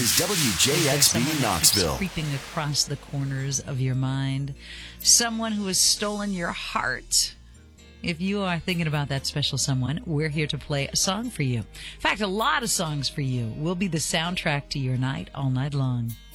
is Someone WJXB that Knoxville. keeps creeping across the corners of your mind. Someone who has stolen your heart. If you are thinking about that special someone, we're here to play a song for you. In fact, a lot of songs for you. We'll be the soundtrack to your night all night long.